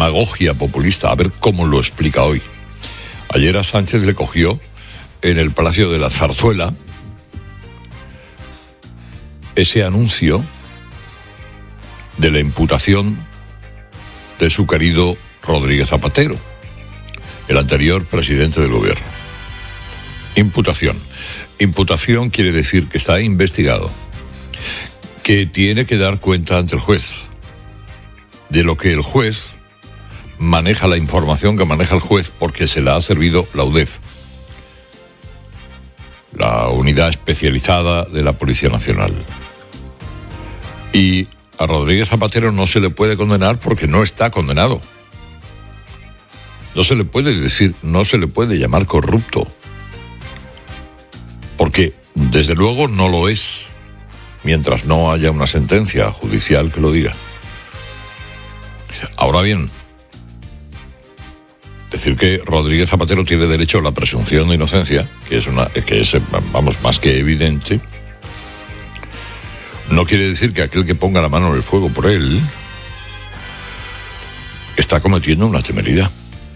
demagogia populista. A ver cómo lo explica hoy. Ayer a Sánchez le cogió en el Palacio de la Zarzuela ese anuncio de la imputación de su querido Rodríguez Zapatero, el anterior presidente del gobierno. Imputación. Imputación quiere decir que está investigado, que tiene que dar cuenta ante el juez de lo que el juez maneja, la información que maneja el juez, porque se la ha servido la UDEF, la unidad especializada de la Policía Nacional. Y a Rodríguez Zapatero no se le puede condenar porque no está condenado. No se le puede decir, no se le puede llamar corrupto, porque desde luego no lo es, mientras no haya una sentencia judicial que lo diga. Ahora bien, decir que Rodríguez Zapatero tiene derecho a la presunción de inocencia, que es más que evidente, no quiere decir que aquel que ponga la mano en el fuego por él está cometiendo una temeridad.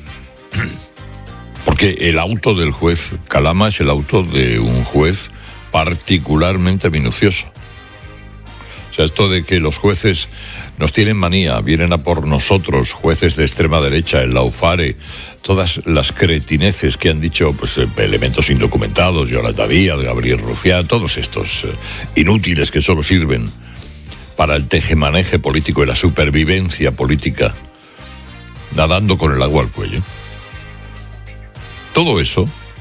Porque el auto del juez Calama es el auto de un juez particularmente minucioso. O sea, esto de que los jueces nos tienen manía, vienen a por nosotros, jueces de extrema derecha, el Laufare, todas las cretineces que han dicho, pues, elementos indocumentados, Yolanda Díaz, Gabriel Rufián, todos estos inútiles que solo sirven para el tejemaneje político y la supervivencia política, nadando con el agua al cuello. Todo eso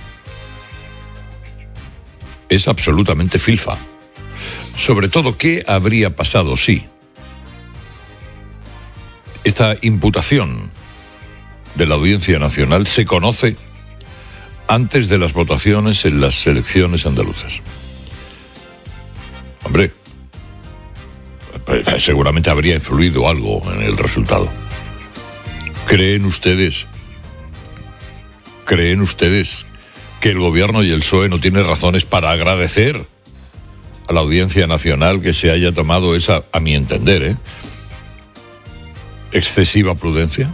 es absolutamente filfa. Sobre todo, ¿qué habría pasado si esta imputación de la Audiencia Nacional se conoce antes de las votaciones en las elecciones andaluzas? Hombre, pues, seguramente habría influido algo en el resultado. ¿Creen ustedes que el gobierno y el PSOE no tienen razones para agradecer a la Audiencia Nacional que se haya tomado esa, a mi entender, excesiva prudencia?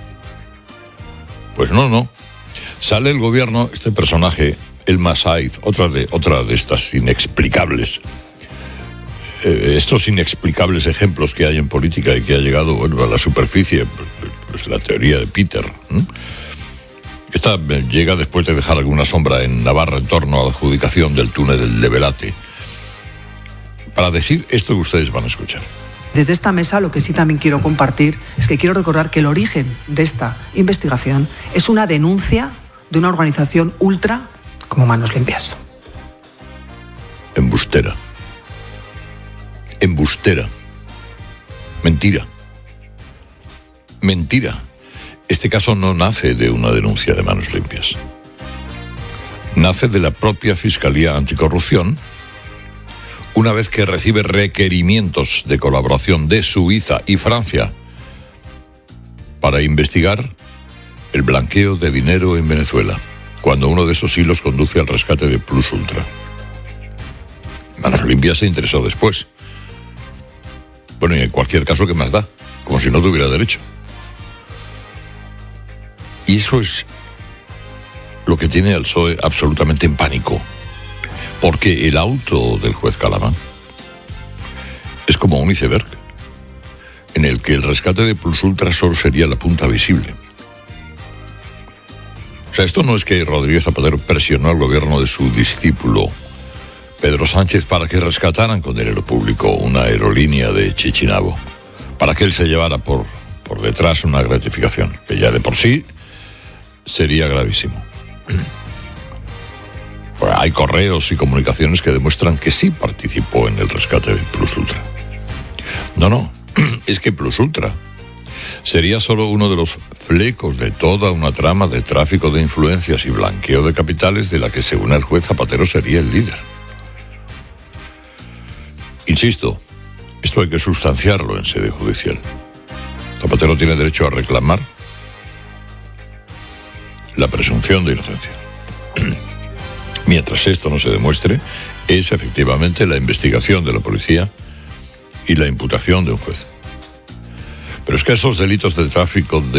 Pues no. Sale el gobierno, este personaje, el Masaiz, otra de estas inexplicables, estos inexplicables ejemplos que hay en política y que ha llegado, bueno, a la superficie, pues la teoría de Peter. Esta llega después de dejar alguna sombra en Navarra en torno a la adjudicación del túnel de Velate, para decir esto que ustedes van a escuchar. Desde esta mesa lo que sí también quiero compartir es que quiero recordar que el origen de esta investigación es una denuncia de una organización ultra como Manos Limpias. Embustera. Mentira. Este caso no nace de una denuncia de Manos Limpias. Nace de la propia Fiscalía Anticorrupción, una vez que recibe requerimientos de colaboración de Suiza y Francia para investigar el blanqueo de dinero en Venezuela, cuando uno de esos hilos conduce al rescate de Plus Ultra. Manos Limpias se interesó después. Bueno, y en cualquier caso, ¿qué más da? Como si no tuviera derecho. Y eso es lo que tiene al PSOE absolutamente en pánico. Porque el auto del juez Calama es como un iceberg, en el que el rescate de Plus Ultra solo sería la punta visible. O sea, esto no es que Rodríguez Zapatero presionó al gobierno de su discípulo Pedro Sánchez para que rescataran con dinero público una aerolínea de Chichinabo, para que él se llevara por detrás una gratificación, que ya de por sí sería gravísimo. Pues hay correos y comunicaciones que demuestran que sí participó en el rescate de Plus Ultra. No, es que Plus Ultra sería solo uno de los flecos de toda una trama de tráfico de influencias y blanqueo de capitales de la que, según el juez Zapatero, sería el líder. Insisto, esto hay que sustanciarlo en sede judicial. Zapatero tiene derecho a reclamar la presunción de inocencia. Mientras esto no se demuestre, es efectivamente la investigación de la policía y la imputación de un juez. Pero es que esos delitos de tráfico de